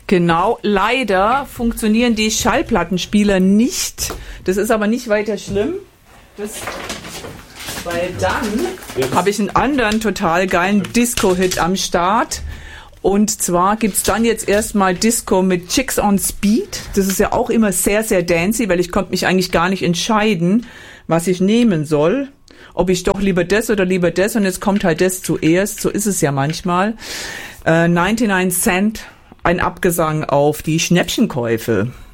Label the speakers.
Speaker 1: Genau, leider funktionieren die Schallplattenspieler nicht. Das ist aber nicht weiter schlimm. Weil dann habe ich einen anderen total geilen Disco-Hit am Start. Und zwar gibt's dann jetzt erstmal Disco mit Chicks on Speed. Das ist ja auch immer sehr, sehr dancey, weil ich konnte mich eigentlich gar nicht entscheiden, was ich nehmen soll. Ob ich doch lieber das oder lieber das. Und jetzt kommt halt das zuerst. So ist es ja manchmal. 99 Cent, ein Abgesang auf die Schnäppchenkäufe.